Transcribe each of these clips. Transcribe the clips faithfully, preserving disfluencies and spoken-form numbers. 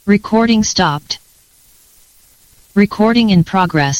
Recording stopped. Recording in progress.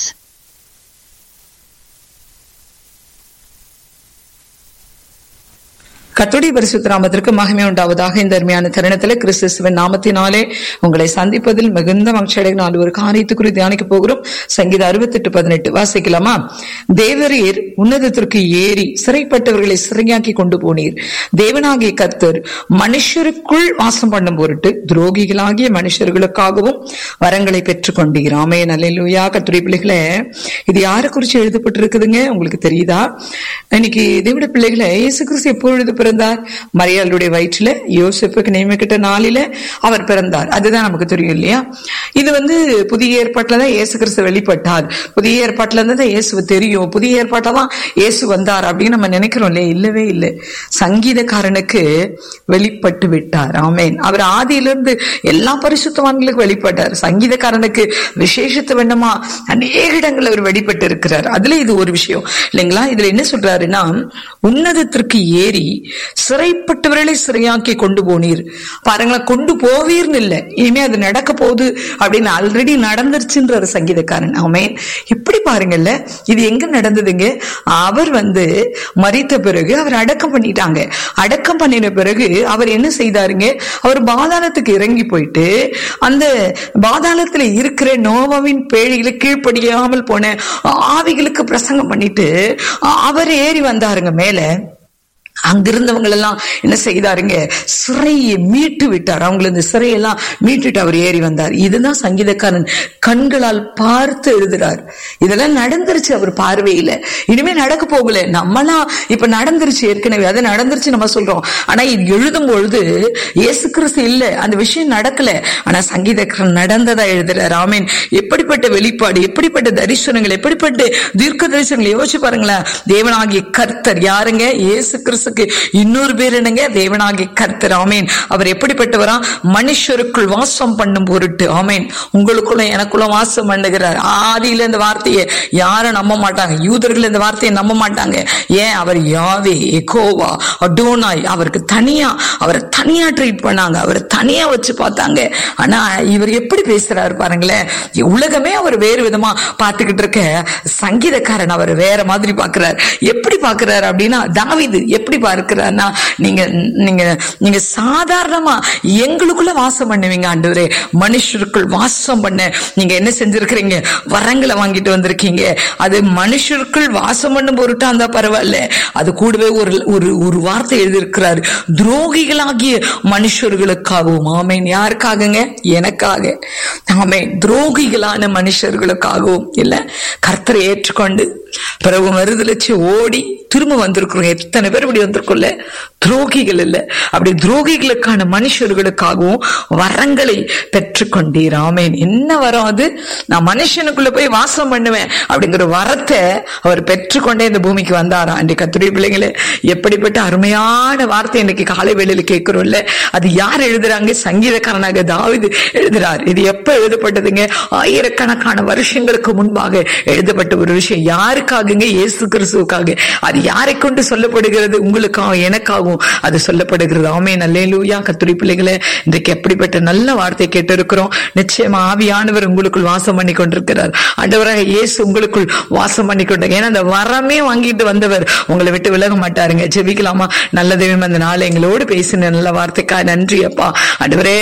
கர்த்தருடைய பரிசுத்த நாமத்திற்கு மகிமை உண்டாவதாக. இந்த அருமையான தருணத்தில் கிறிஸ்துவின் நாமத்தினாலே உங்களை சந்திப்பதில் மிகுந்த மகிழ்ச்சி அடைகிற ஒரு காரியத்தை குறித்து தியானிக்க போகிறோம். சங்கீதம் அறுபத்தி எட்டு பதினெட்டு வாசிக்கலாமா? தேவரீர் உன்னதத்திற்கு ஏறி சிறைப்பட்டவர்களை சிறையாக்கி கொண்டு போனீர். தேவனாகிய கர்த்தர் மனுஷருக்குள் வாசம் பண்ணும் பொருட்டு துரோகிகளாகிய மனுஷர்களுக்காகவும் வரங்களை பெற்றுக் கொண்டீர். ஆமென், அல்லேலூயா. கர்த்தருடைய பிள்ளைகளே, இது யாரை குறித்து எழுதப்பட்டிருக்குதுங்க? உங்களுக்கு தெரியுதா? இன்னைக்கு தேவனுடைய பிள்ளைகளை இயேசு கிறிஸ்து எப்பொழுது பிறந்தார்? மரியாளுடைய வயிற்றுல யோசேப்புக்கு நியமிக்கப்பட்ட நாளில அவர் பிறந்தார். அதுதான் நமக்கு தெரியும் இல்லையா? இது வந்து புதிய ஏற்பாட்டுல தான் இயேசு கிறிஸ்து வெளிப்பட்டார். புதிய ஏற்பாட்டுல இருந்து தான் இயேசு தெரியும். புதிய ஏற்பாட்டுல தான் இயேசு வந்தார் அப்படின்னு நம்ம நினைக்கிறோம் இல்லையா? இல்லவே இல்லை. சங்கீதக்காரனுக்கு வெளிப்பட்டு விட்டார். ஆமென். அவர் ஆதியிலிருந்து எல்லா பரிசுத்தவான்களுக்கும் வெளிப்பட்டார். சங்கீதக்காரனுக்கு விசேஷத்து வேண்டுமா அநேக இடங்கள் அவர் வெளிப்பட்டு இருக்கிறார். அதுல இது ஒரு விஷயம் இல்லைங்களா? இதுல என்ன சொல்றாருன்னா, உன்னதத்திற்கு ஏறி சிறைப்பட்டவர்களை சிறையாக்கி கொண்டு போனீர். பாருங்களேன், கொண்டு போவீர்னு இல்லை, இனிமே அது நடக்க போகுது அப்படின்னு ஆல்ரெடி நடந்துருச்சுன்ற சங்கீதக்காரன். ஆமென். இப்படி பாருங்கல்ல, இது எங்க நடந்ததுங்க? அவர் வந்து மரித்த பிறகு அவர் அடக்கம் பண்ணிட்டாங்க. அடக்கம் பண்ணின பிறகு அவர் என்ன செய்தாருங்க? அவர் பாதாளத்துக்கு இறங்கி போயிட்டு அந்த பாதாளத்துல இருக்கிற நோவாவின் பேழைகளை கீழ்ப்படியாமல் போன ஆவிகளுக்கு பிரசங்கம் பண்ணிட்டு அவர் ஏறி வந்தாருங்க மேல. அங்கிருந்தவங்க எல்லாம் என்ன செய்தாருங்க? சிறையை மீட்டு விட்டார். அவங்களை இந்த சிறையெல்லாம் மீட்டுட்டு அவர் ஏறி வந்தார். இதுதான் சங்கீதக்காரன் கண்களால் பார்த்து எழுதுறார். இதெல்லாம் நடந்துருச்சு அவர் பார்வையில. இனிமே நடக்க போகல. நம்மளாம் இப்ப நடந்துருச்சு, ஏற்கனவே அது நடந்துருச்சு நம்ம சொல்றோம். ஆனா இது எழுதும் பொழுது இயேசு கிறிஸ்து இல்ல, அந்த விஷயம் நடக்கல. ஆனா சங்கீதக்காரன் நடந்ததா எழுதுறார். ஆமென். எப்படிப்பட்ட வெளிப்பாடு, எப்படிப்பட்ட தரிசனங்கள், எப்படிப்பட்ட தீர்க்க தரிசனங்கள் யோசிச்சு பாருங்களேன். தேவனாகிய கர்த்தர் யாருங்க? இயேசு கிறிஸ்து. இன்னொரு பேர் என்னங்க? தேவனாகிய கர்த்தர். ஆமென். அவர் எப்படிப்பட்டவரா? மனுஷருக்குள் வாசம் பண்ணும் பொருட்டு. ஆமென். உங்களுக்குள்ள எனக்குள்ள வாசம் பண்ணுகிறார். ஆதியில இந்த வார்த்தையை யாரும் நம்ப மாட்டாங்க. யூதர்கள் இந்த வார்த்தையை நம்ப மாட்டாங்க. ஏன்? அவர் யாவே, யெகோவா, அடோனாய், அவருக்கு தனியா அவரை தனியா ட்ரீட் பண்ணாங்க. அவரை தனியா வச்சு பார்த்தாங்க. ஆனா இவர் எப்படி பேசுறாரு பாருங்களேன். உலகமே அவர் வேறு விதமா பார்த்துக்கிட்டு இருக்க சங்கீதக்காரன் அவர் வேற மாதிரி பார்க்கிறார். எப்படி பார்க்கிறார் அப்படின்னா, தாவீது எப்படி பார்க்கிறார்னா, நீங்க நீங்க நீங்க சாதாரணமா எங்களுக்குள்ள வாசம் பண்ணுவீங்க ஆண்டவரே. மனுஷருக்குள் வாசம் பண்ண நீங்க என்ன செஞ்சிருக்கிறீங்க? வரங்களை வாங்கிட்டு வந்திருக்கீங்க. அது மனுஷருக்குள் வாசம் பண்ணும் பொருட்டா இருந்தா பரவாயில்ல, அது கூடவே ஒரு ஒரு ஒரு வார்த்தை எழுதியிருக்கிறார், துரோகிகளாகிய மனுஷர்களுக்காகவும். ஆமென். யாருக்காகங்க? எனக்காக. ஆமென். துரோகிகளான மனுஷர்களுக்காகவும் இல்ல, கர்த்தரை ஏற்றுக்கொண்டு பிறகு மறுதலிச்சு ஓடி திரும்ப வந்திருக்கிறோம். எத்தனை பேர் இப்படி வந்திருக்கோம்ல? துரோகிகள் இல்ல, அப்படி துரோகிகளுக்கான மனுஷர்களுக்காகவும் வரங்களை பெற்றுக்கொண்டீர். ஆமென். என்ன வரம் அது? நான் மனுஷனுக்குள்ள போய் வாசம் பண்ணுவேன் அப்படிங்கிற வரத்தை அவர் பெற்றுக்கொண்டே இந்த பூமிக்கு வந்தாராம். அன்றைக்கு கர்த்தருடைய பிள்ளைங்களே, எப்படிப்பட்ட அருமையான வார்த்தை இன்னைக்கு காலை வேளையில கேட்கிறோம்ல. அது யார் எழுதுறாங்க? சங்கீதக்காரனாக தாவீது எழுதுறார். இது எப்ப எழுதப்பட்டதுங்க? ஆயிரக்கணக்கான வருஷங்களுக்கு முன்பாக எழுதப்பட்ட ஒரு விஷயம். யாருக்காகங்க? இயேசு கிறிஸ்துவுக்காக. அது யாரை கொண்டு சொல்லப்படுகிறது? உங்களுக்காக, எனக்காகவும் அது சொல்லப்படுகிறது. ஆமென். அல்லேலூயா. கர்த்தருடைய பிள்ளைகளே, இன்றைக்கு எப்படிப்பட்ட நல்ல வார்த்தை கேட்டு இருக்கிறோம். நிச்சயமா ஆவியானவர் உங்களுக்குள் வாசம் பண்ணி கொண்டிருக்கிறார். ஆண்டவராக இயேசு உங்களுக்குள் வாசம் பண்ணி கொண்டாங்க. ஏன்னா அந்த வரமே வாங்கிட்டு வந்தவர் உங்களை விட்டு விலக மாட்டாருங்க. ஜெபிக்கலாமா? நல்ல தெய்வம், அந்த நாள் எங்களோடு பேசின நல்ல வார்த்தைக்காக நன்றி அப்பா. ஆண்டவரே,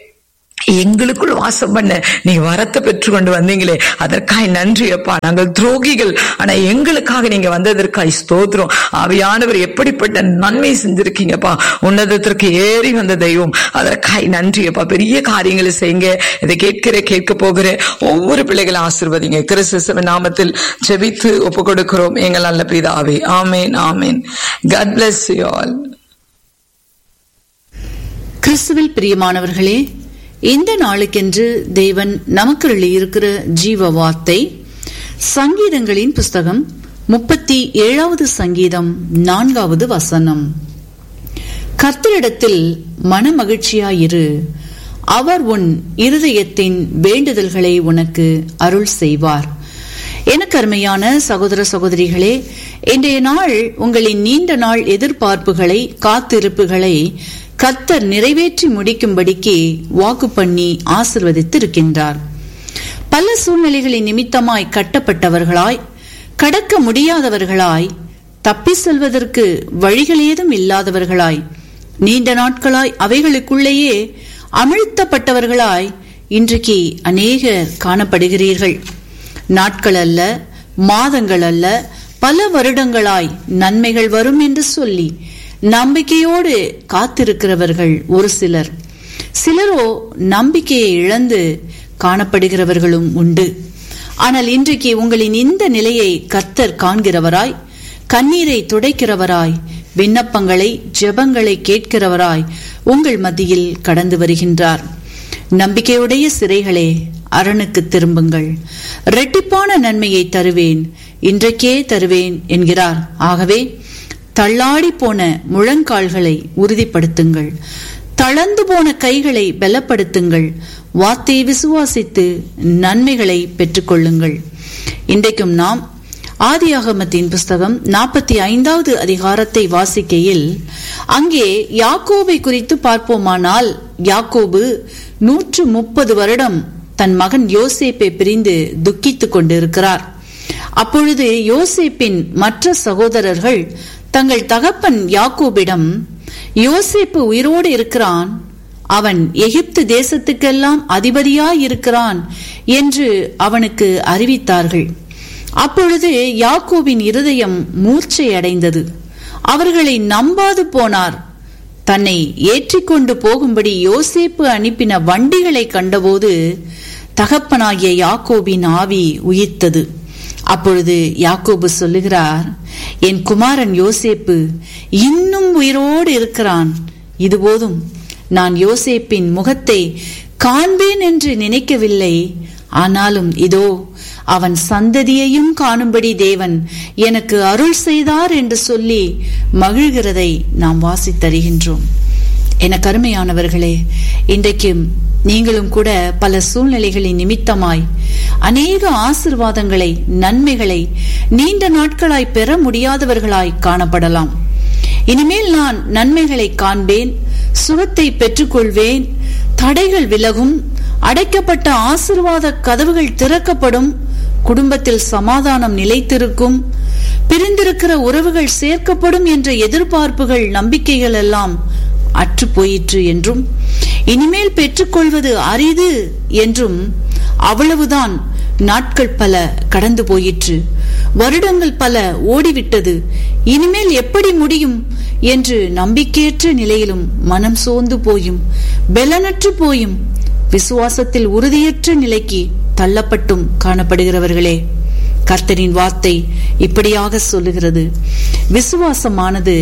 எங்களுக்குள் வாசம் பண்ண நீங்க வரத்தை பெற்றுக்கொண்டு வந்தீங்களே, அதற்காக நன்றி அப்பா. நாங்கள் துரோகிகள், ஆனா எங்களுக்காக நீங்க வந்ததற்காக ஸ்தோத்திரம். ஆவியானவர் எப்படிப்பட்ட நன்மை செஞ்சிருக்கீங்கப்பா. உன்னதத்திற்கு ஏறி வந்த தெய்வம், அதற்காக நன்றி அப்பா. பெரிய காரியங்களை செய்யுங்க. இதை கேட்கிற கேட்க போகிற ஒவ்வொரு பிள்ளைகளை ஆசீர்வதிங்க. கிறிஸ்து நாமத்தில் ஜெபித்து ஒப்பு கொடுக்கிறோம் எங்கள் நல்ல பிதாவே. ஆமென், ஆமென். God bless you all. கிறிஸ்துவில் பிரியமானவர்களே, இந்த நாளுக்கென்று தேவன் நமக்கு இருக்கிற ஜீவ வார்த்தை சங்கீதங்களின் புஸ்தகம் முப்பத்தி ஏழாவது சங்கீதம் நான்காவது வசனம். கர்த்தரிடத்தில் மன மகிழ்ச்சியாயிரு, அவர் உன் இருதயத்தின் வேண்டுதல்களை உனக்கு அருள் செய்வார். எனக்கு அருமையான சகோதர சகோதரிகளே, இன்றைய நாள் உங்களின் நீண்ட நாள் எதிர்பார்ப்புகளை, காத்திருப்புகளை கர்த்தர் நிறைவேற்றி முடிக்கும்படிக்கு வாக்கு பண்ணி ஆசிர்வதித்து இருக்கின்றார். பல சூழ்நிலைகளின் நிமித்தமாய் கட்டப்பட்டவர்களாய், கடக்க முடியாதவர்களாய், தப்பி செல்வதற்கு வழிகள் ஏதும் இல்லாதவர்களாய், நீண்ட நாட்களாய் அவைகளுக்குள்ளேயே அமிழ்த்தப்பட்டவர்களாய் இன்றைக்கு அநேகர் காணப்படுகிறீர்கள். நாட்கள் அல்ல, மாதங்கள் அல்ல, பல வருடங்களாய் நன்மைகள் வரும் என்று சொல்லி நம்பிக்கையோடு காத்திருக்கிறவர்கள் ஒரு சிலர். சிலரோ நம்பிக்கையை இழந்து காணப்படுகிறவர்களும் உண்டு. ஆனால் இன்றைக்கு உங்களின் இந்த நிலையை கர்த்தர் காண்கிறவராய், கண்ணீரை துடைக்கிறவராய், விண்ணப்பங்களை ஜெபங்களை கேட்கிறவராய் உங்கள் மத்தியில் கடந்து வருகின்றார். நம்பிக்கையுடைய சிறைகளே, அரணுக்கு திரும்புங்கள், இரட்டிப்பான நன்மையை தருவேன், இன்றைக்கே தருவேன் என்கிறார். ஆகவே தள்ளாடி போன முழங்கால்களை உறுதிப்படுத்துங்கள், தளர்ந்து போன கைகளை பலப்படுத்துங்கள், வார்த்தையை விசுவாசித்து நன்மைகளை பெற்றுக்கொள்ளுங்கள். இன்றைக்கும் நாம் ஆதியாகமத்தின் புஸ்தகம் நாற்பத்தி ஐந்தாவது அதிகாரத்தை வாசிக்கையில் அங்கே யாக்கோபை குறித்து பார்ப்போமானால், யாக்கோபு நூற்று முப்பது வருடம் தன் மகன் யோசேப்பை பிரிந்து துக்கித்துக் கொண்டிருக்கிறார். அப்பொழுது யோசேப்பின் மற்ற சகோதரர்கள் தங்கள் தகப்பன் யாக்கோபிடம், யோசேப்பு உயிரோடு இருக்கிறான், அவன் எகிப்து தேசத்துக்கெல்லாம் அதிபதியாய் இருக்கிறான் என்று அவனுக்கு அறிவித்தார்கள். அப்பொழுது யாக்கோபின் இருதயம் மூர்ச்சை அடைந்தது. அவர்களை நம்பாது போனார். தன்னை ஏற்றிக்கொண்டு போகும்படி யோசேப்பு அனுப்பின வண்டிகளை கண்டபோது தகப்பனாகிய யாக்கோபின் ஆவி உயிர்த்தது. அப்பொழுது யாக்கோபு சொல்லுகிறார், என் குமாரன் யோசேப்பு இன்னும் உயிரோடு இருக்கிறான், இது போதும். நான் யோசேப்பின் முகத்தை காண்பேன் என்று நினைக்கவில்லை, ஆனாலும் இதோ அவன் சந்ததியையும் காணும்படி தேவன் எனக்கு அருள் செய்தார் என்று சொல்லி மகிழ்கிறதை நாம் வாசித்தருகின்றோம். என கருமையானவர்களே, இன்றைக்கும் நீங்களும் கூட பல சூழ்நிலைகளின் நிமித்தமாய் அநேக ஆசீர்வாதங்களை, நன்மைகளை நீண்ட நாட்களாய் பெற முடியாதவர்களாய் காணப்படலாம். இனிமேல் நான் நன்மைகளை காண்பேன், சுகத்தை பெற்றுக்கொள்வேன், தடைகள் விலகும், அடைக்கப்பட்ட ஆசீர்வாத கதவுகள் திறக்கப்படும், குடும்பத்தில் சமாதானம் நிலைத்திருக்கும், பிரிந்திருக்கிற உறவுகள் சேர்க்கப்படும் என்ற எதிர்பார்ப்புகள், நம்பிக்கைகள் எல்லாம் அற்று போயிற்று என்றும், இனிமேல் பெற்றுக்கொள்வது அரிது என்றும், அவ்வளவுதான், நாட்கள் பல கடந்து போயிற்று, வருடங்கள் பல ஓடிவிட்டது, இனிமேல் எப்படி முடியும் என்று நம்பிக்கையற்ற நிலையிலும், மனம் சோர்ந்து போயும், பலனற்று போயும், விசுவாசத்தில் உறுதியற்ற நிலைக்கு தள்ளப்பட்டும் காணப்படுகிறவர்களே, கர்த்தரின் வார்த்தை இப்படியாக சொல்லுகிறது, விசுவாசமானது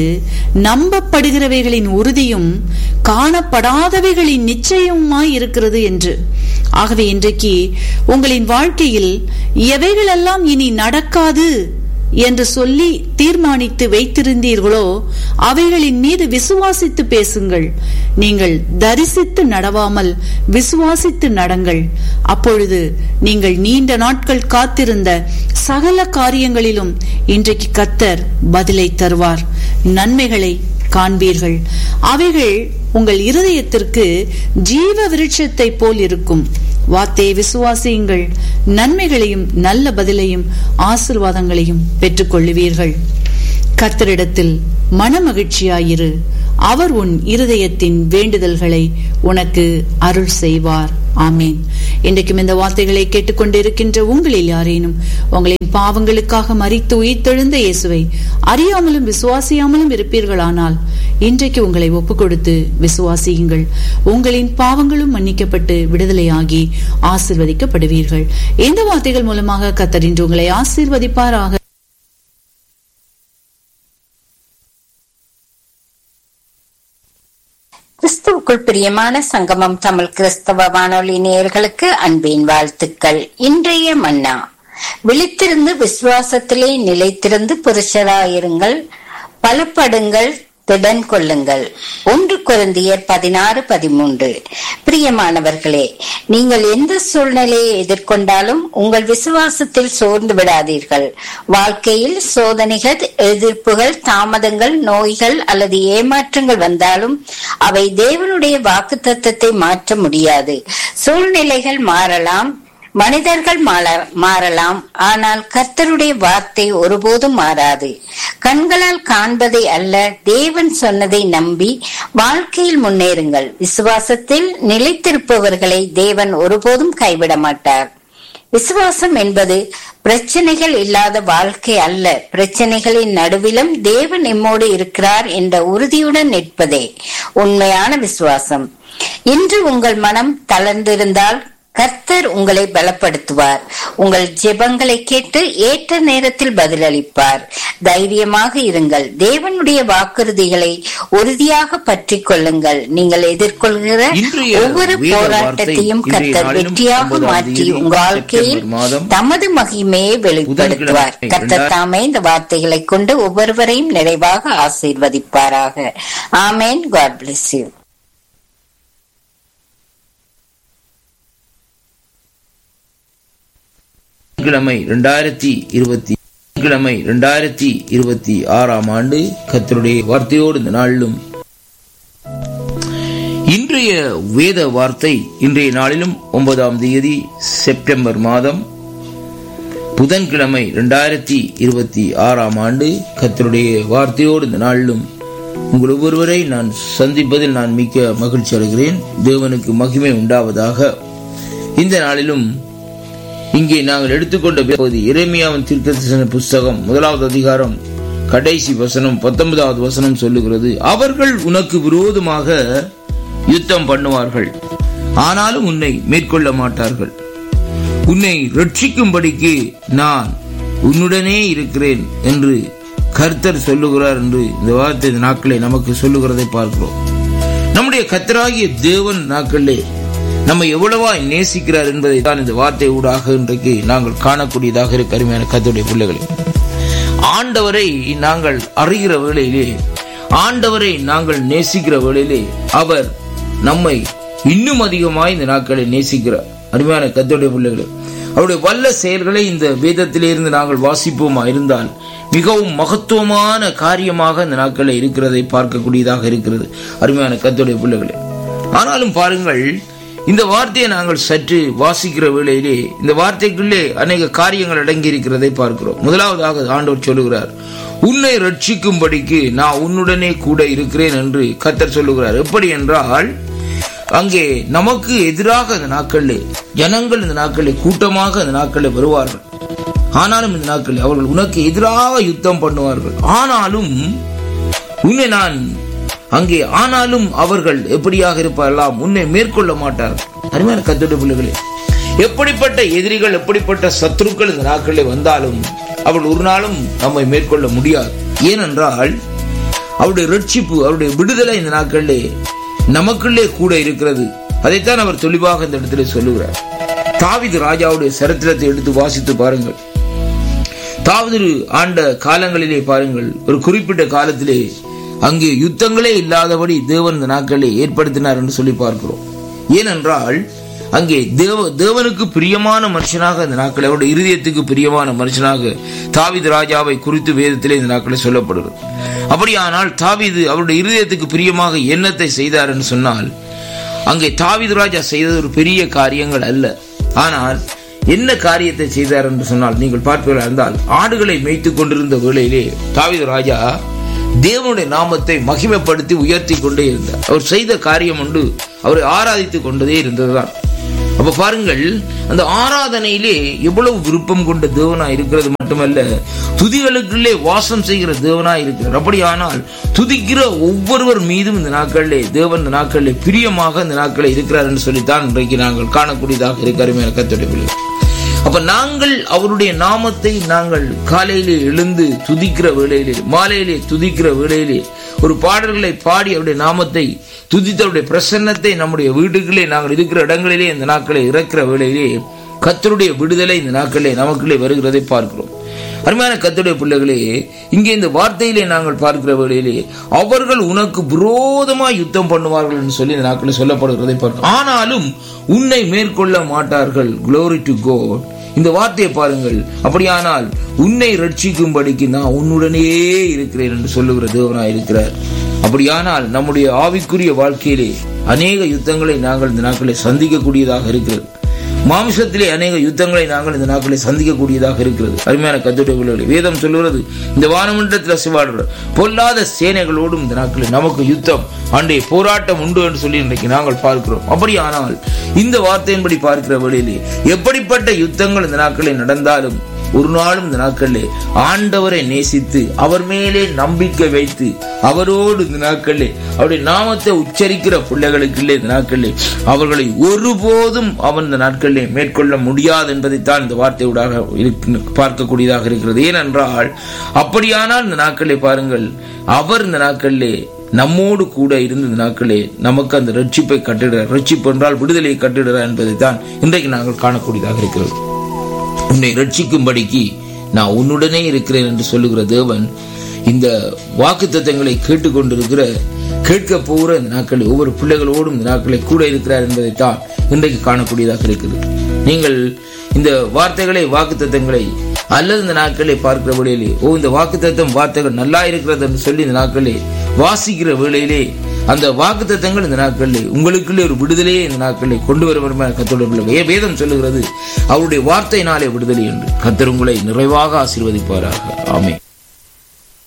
நம்பப்படுகிறவைகளின் உறுதியும் காணப்படாதவைகளின் நிச்சயமாய் இருக்கிறது என்று. ஆகவே இன்றைக்கு உங்களின் வாழ்க்கையில் எவைகளெல்லாம் இனி நடக்காது என்று சொல்லி தீர்மானித்து வைத்திருந்தீர்களோ அவைகளின் மீது விசுவாசித்து பேசுங்கள். நீங்கள் தரிசித்து நடவாமல் விசுவாசித்து நடங்கள். அப்பொழுது நீங்கள் நீண்ட நாட்கள் காத்திருந்த சகல காரியங்களிலும் இன்றைக்கு கர்த்தர் பதிலை தருவார். நன்மைகளை காண்பீர்கள். அவைகள் உங்கள் இருதயத்திற்கு ஜீவ விருட்சத்தை போல் இருக்கும். வார்த்தையை விசுவாசியுங்கள். நன்மைகளையும் நல்ல பதிலையும் ஆசீர்வாதங்களையும் பெற்றுக் கொள்ளுவீர்கள். கர்த்தரிடத்தில் மனமகிழ்ச்சியாயிரு, அவர் உன் இருதயத்தின் வேண்டுதல்களை உனக்கு அருள் செய்வார். ஆமீன். இன்றைக்கும் இந்த வார்த்தைகளை கேட்டுக்கொண்டிருக்கின்ற உங்களில் யாரேனும் உங்களின் பாவங்களுக்காக மரித்து உயிர்த்தெழுந்த இயேசுவை அறியாமலும் விசுவாசியாமலும் இருப்பீர்களானால் இன்றைக்கு உங்களை ஒப்புக் கொடுத்து விசுவாசியுங்கள். உங்களின் பாவங்களும் மன்னிக்கப்பட்டு விடுதலையாகி ஆசீர்வதிக்கப்படுவீர்கள். இந்த வார்த்தைகள் மூலமாக கர்த்தர் இன்று உங்களை ஆசீர்வதிப்பாராக. கிறிஸ்துவுக்குள் பிரியமான சங்கமம் தமிழ் கிறிஸ்தவ வானொலி நேயர்களுக்கு அன்பின் வாழ்த்துக்கள். இன்றைய மன்னா, விழித்திருந்து விசுவாசத்திலே நிலைத்திருந்து புருஷராயிருங்கள், பலப்படுங்கள், திடன் கொள்ளுங்கள். ஒன்று கொரிந்தியர் பதினாறு பதிமூன்று. பிரியமானவர்களே, நீங்கள் எந்த சூழ்நிலையை எதிர்கொண்டாலும் உங்கள் விசுவாசத்தில் சோர்ந்து விடாதீர்கள். வாழ்க்கையில் சோதனைகள், எதிர்ப்புகள், தாமதங்கள், நோய்கள் அல்லது ஏமாற்றங்கள் வந்தாலும் அவை தேவனுடைய வாக்குத்தத்தத்தை மாற்ற முடியாது. சூழ்நிலைகள் மாறலாம், மனிதர்கள் மாறலாம், ஆனால் கர்த்தருடைய வார்த்தை ஒருபோதும் மாறாது. கண்களால் காண்பதை அல்ல, தேவன் சொன்னதை நம்பி வாழ்க்கையில் முன்னேறுங்கள். விசுவாசத்தில் நிலைத்திருப்பவர்களை தேவன் ஒருபோதும் கைவிட மாட்டார். விசுவாசம் என்பது பிரச்சனைகள் இல்லாத வாழ்க்கை அல்ல, பிரச்சனைகளின் நடுவிலும் தேவன் நம்மோடு இருக்கிறார் என்ற உறுதியுடன் நிற்பதே உண்மையான விசுவாசம். இன்று உங்கள் மனம் தளர்ந்திருந்தால் கர்த்தர் உங்களை பலப்படுத்துவார். உங்கள் ஜெபங்களை கேட்டு ஏற்ற நேரத்தில் பதிலளிப்பார். தைரியமாக இருங்கள். தேவனுடைய வாக்குறுதிகளை உறுதியாக பற்றி கொள்ளுங்கள். நீங்கள் எதிர்கொள்கிற ஒவ்வொரு போராட்டத்தையும் கர்த்தர் வெற்றியாக மாற்றி உங்கள் வாழ்க்கையில் தமது மகிமையை வெளிப்படுத்துவார். கர்த்தர் தாமே இந்த வார்த்தைகளை கொண்டு ஒவ்வொருவரையும் நிறைவாக ஆசீர்வதிப்பாராக. ஆமேன். God bless you. கிழமை இரண்டாயிரத்தி இருபத்தி கிழமை இரண்டாயிரத்தி இருபத்தி ஆறாம் ஆண்டு கர்த்தருடைய வார்த்தையோடு இந்த நாளிலும் இன்றைய வேத வார்த்தை இன்றைய நாளிலும் ஒன்பதாம் தேதி செப்டம்பர் மாதம் புதன்கிழமை இரண்டாயிரத்தி இருபத்தி ஆறாம் ஆண்டு கர்த்தருடைய வார்த்தையோடு இந்த நாளிலும் உங்கள் ஒவ்வொருவரை நான் சந்திப்பதில் நான் மிக்க மகிழ்ச்சி அடைகிறேன். தேவனுக்கு மகிமை உண்டாவதாக. இந்த நாளிலும் இங்கே நாங்கள் எடுத்துக்கொண்ட பகுதி எரேமியாவின் தீர்க்கதரிசன புஸ்தகம் முதலாவது அதிகாரம் கடைசி வசனம் பத்தொன்பதாவது வசனம் சொல்லுகிறது, அவர்கள் உனக்கு விரோதமாக யுத்தம் பண்ணுவார்கள், ஆனாலும் உன்னை மேற்கொள்ள மாட்டார்கள். உன்னை ரட்சிக்கும்படிக்கு நான் உன்னுடனே இருக்கிறேன் என்று கர்த்தர் சொல்லுகிறார் என்று இந்த வார்த்தை நாட்களை நமக்கு சொல்லுகிறதை பார்க்கிறோம். நம்முடைய கர்த்தராகிய தேவன் நாட்களே நம்மை எவ்வளவாய் நேசிக்கிறார் என்பதை தான் இந்த வார்த்தை ஊடாக இன்றைக்கு நாங்கள் காணக்கூடியதாக இருக்க அருமையான கர்த்தருடைய பிள்ளைகளே, ஆண்டவரை நாங்கள் அறிகிற வேளையிலே, ஆண்டவரை நாங்கள் நேசிக்கிற வேளையிலே அவர் நம்மை இன்னும் அதிகமாய் இந்த நாட்களை நேசிக்கிறார். அருமையான கர்த்தருடைய பிள்ளைகளே, அவருடைய வல்ல செயல்களை இந்த வேதத்திலே இருந்து நாங்கள் வாசிப்போமா இருந்தால் மிகவும் மகத்துவமான காரியமாக இந்த நாட்களை இருக்கிறதை பார்க்கக்கூடியதாக இருக்கிறது. அருமையான கர்த்தருடைய பிள்ளைகளே, ஆனாலும் பாருங்கள், இந்த வார்த்தையை நாங்கள் சற்று வாசிக்கிற வேளையிலே இந்த வார்த்தைக்குள்ளே அநேக காரியங்கள் அடங்கி இருக்கிறதை பார்க்கிறோம். முதலாவதாக ஆண்டவர் சொல்லுகிறார், உன்னை ரட்சிக்கும்படிக்கு நான் உன்னுடனே கூட இருக்கிறேன் என்று கர்த்தர் சொல்லுகிறார். எப்படி என்றால், அங்கே நமக்கு எதிராக இந்த நாட்களிலே ஜனங்கள் இந்த நாட்களில் கூட்டமாக இந்த நாட்களில் வருவார்கள். ஆனாலும் இந்த நாட்களில் அவர்கள் உனக்கு எதிராக யுத்தம் பண்ணுவார்கள். ஆனாலும் உன்னை நான் அங்கே ஆனாலும் அவர்கள் எப்படியாக இருப்பார்களாம், உன்னை மேற்கொள்ள மாட்டார்கள். அருமையான கர்த்தருடைய பிள்ளைகளே, எப்படிப்பட்ட எதிரிகள், எப்படிப்பட்ட சத்துருக்கள் இந்த நாட்களில் வந்தாலும் அவர்கள் ஒரு நாளும் நம்மை மேற்கொள்ள முடியாது. ஏனென்றால் அவருடைய ரட்சிப்பு, அவருடைய விடுதலை இந்த நாட்களிலே நமக்குள்ளே கூட இருக்கிறது. அதைத்தான் அவர் தெளிவாக இந்த இடத்திலே சொல்லுகிறார். தாவீது ராஜாவுடைய சரித்திரத்தை எடுத்து வாசித்து பாருங்கள். தாவீது ஆண்ட காலங்களிலே பாருங்கள், ஒரு குறிப்பிட்ட காலத்திலே அங்கே யுத்தங்களே இல்லாதபடி தேவன் இந்த நாட்களை ஏற்படுத்தினார் என்று சொல்லி பார்க்கிறோம். ஏனென்றால் அங்கே தேவ தேவனுக்கு பிரியமான மனுஷனாக இந்த நாட்கள், அவருடைய இருதயத்துக்கு பிரியமான மனுஷனாக தாவீது ராஜாவை குறித்து வேதத்திலே இந்த நாட்களை சொல்லப்படுகிறது. அப்படியானால் தாவீது அவருடைய இருதயத்துக்கு பிரியமாக என்னத்தை செய்தார் என்று சொன்னால், அங்கே தாவீது ராஜா செய்தது ஒரு பெரிய காரியங்கள் அல்ல. ஆனால் என்ன காரியத்தை செய்தார் என்று சொன்னால், நீங்கள் பார்ப்பீர்களா இருந்தால், ஆடுகளை மேய்த்துக் கொண்டிருந்த வேளையிலே தாவீது ராஜா தேவனுடைய நாமத்தை மகிமைப்படுத்தி உயர்த்தி கொண்டே இருந்தார். அவர் செய்த காரியம் உண்டு, அவரை ஆராதித்துக் கொண்டதே இருந்ததுதான். அப்ப பாருங்கள், அந்த ஆராதனையிலே எவ்வளவு விருப்பம் கொண்ட தேவனாய் இருக்கிறது மட்டுமல்ல, துதிகளுக்குள்ளே வாசம் செய்கிற தேவனாய் இருக்கிறார். அப்படியானால் துதிக்கிற ஒவ்வொருவர் மீதும் இந்த நாட்களிலே தேவன் இந்த நாட்களிலே பிரியமாக இந்த நாட்களில் இருக்கிறார் என்று சொல்லித்தான் இன்றைக்கு நாங்கள் காணக்கூடியதாக இருக்கிற கர்த்தருடைய. அப்ப நாங்கள் அவருடைய நாமத்தை நாங்கள் காலையிலே எழுந்து துதிக்கிற வேளையிலே, மாலையிலே துதிக்கிற வேளையிலே ஒரு பாடல்களை பாடி அவருடைய நாமத்தை துதித்து அவருடைய பிரசன்னத்தை நம்முடைய வீடுகளே, நாங்கள் இருக்கிற இடங்களிலே இந்த நாட்களை இறக்கிற வேளையிலே கர்த்தருடைய விடுதலை இந்த நாட்களிலே நமக்குள்ளே வருகிறதை பார்க்கிறோம். அருமையான கர்த்தருடைய பிள்ளைகளே, இங்கே இந்த வார்த்தையிலே நாங்கள் பார்க்கிற வேளையிலே அவர்கள் உனக்கு விரோதமாய் யுத்தம் பண்ணுவார்கள் என்று சொல்லி இந்த நாட்களில் சொல்லப்படுகிறதை பார்க்கிறோம். ஆனாலும் உன்னை மேற்கொள்ள மாட்டார்கள். Glory to God. இந்த வார்த்தையை பாருங்கள். அப்படியானால் உன்னை ரட்சிக்கும்படிக்கு நான் உன்னுடனே இருக்கிறேன் என்று சொல்லுகிற தேவனாய் இருக்கிறார். அப்படியானால் நம்முடைய ஆவிக்குரிய வாழ்க்கையிலே அநேக யுத்தங்களை நாங்கள் இந்த நாட்களை சந்திக்கக்கூடியதாக இருக்கிறது. மாம்சத்திலே அநேக யுத்தங்களை நாங்கள் இந்த நாட்களை சந்திக்கக்கூடியதாக இருக்கிறது. அருமையான கர்த்தருடைய பிள்ளைகளே, வேதம் சொல்லுகிறது, இந்த வானமண்டலத்தில் சிவாடுற பொல்லாத சேனைகளோடும் இந்த நாட்களில் நமக்கு யுத்தம் அன்றைய போராட்டம் உண்டு என்று சொல்லி இன்றைக்கு நாங்கள் பார்க்கிறோம். அப்படியானால் இந்த வார்த்தையின்படி பார்க்கிற வேளையிலே எப்படிப்பட்ட யுத்தங்கள் இந்த நாட்களில் நடந்தாலும் ஒரு நாளும் இந்த நாட்களிலே ஆண்டவரை நேசித்து அவர் மேலே நம்பிக்கை வைத்து அவரோடு இந்த நாட்களிலே அவருடைய நாமத்தை உச்சரிக்கிற பிள்ளைகளுக்கு இந்த நாட்களிலே அவர்களை ஒருபோதும் அவன் இந்த நாட்களிலே மேற்கொள்ள முடியாது என்பதைத்தான் இந்த வார்த்தையோடாக பார்க்கக்கூடியதாக இருக்கிறது. ஏனென்றால் அப்படியானால் இந்த நாட்களிலே பாருங்கள், அவர் இந்த நாட்களிலே நம்மோடு கூட இருந்து இந்த நாட்களே நமக்கு அந்த ரட்சிப்பை கட்டிடுறார். ரட்சிப்பு என்றால் விடுதலையை கட்டிடுறார் என்பதைத்தான் இன்றைக்கு நாங்கள் காணக்கூடியதாக இருக்கிறது. உன்னை ரட்சிக்கும்படிக்கு நான் உன்னுடனே இருக்கிறேன் என்று சொல்லுகிற தேவன் இந்த வாக்குத்தத்தங்களை கேட்டுக்கொண்டிருக்கிற கேட்க போகிற இந்த நாட்களில் ஒவ்வொரு பிள்ளைகளோடும் இந்த நாட்களை கூட இருக்கிறார் என்பதைத்தான் இன்றைக்கு காணக்கூடியதாக இருக்கிறது. நீங்கள் இந்த வார்த்தைகளை வாக்குத்தத்தங்களை அல்லது இந்த நாட்களை பார்க்கிற வேளையிலே ஓ இந்த வாக்குத்தத்தம் வார்த்தைகள் நல்லா இருக்கிறது என்று சொல்லி இந்த நாட்களை வாசிக்கிற வேளையிலே அந்த வாக்குத்தத்தங்கள் இந்த நாட்களிலே உங்களுக்குள்ளே ஒரு விடுதலையே இந்த நாட்களிலே கொண்டு வரும் கர்த்தருடைய வேதம் சொல்லுகிறது, அவருடைய வார்த்தையினாலே விடுதலை என்று. கர்த்தர் உங்களை நிறைவாக ஆசீர்வதிப்பாராக. ஆமென்.